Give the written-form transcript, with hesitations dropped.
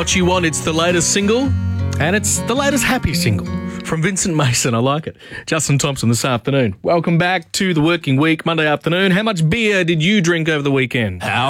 What You Want. It's the latest single, and it's the latest happy single from Vincent Mason. I like it. Justin Thompson this afternoon. Welcome back to the working week, Monday afternoon. How much beer did you drink over the weekend? How